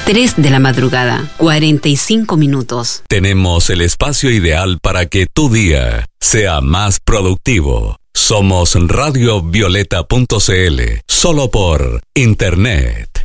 3 de la madrugada, 45 minutos. Tenemos el espacio ideal para que tu día sea más productivo. Somos radiovioleta.cl, solo por Internet.